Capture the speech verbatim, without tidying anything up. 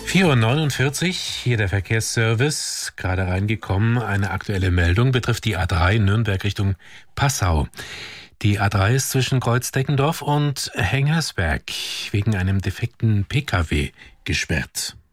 vier Uhr neunundvierzig, hier der Verkehrsservice, gerade reingekommen. Eine aktuelle Meldung betrifft die A drei Nürnberg Richtung Passau. Die A drei ist zwischen Kreuzdeckendorf und Hengersberg wegen einem defekten P K W gesperrt.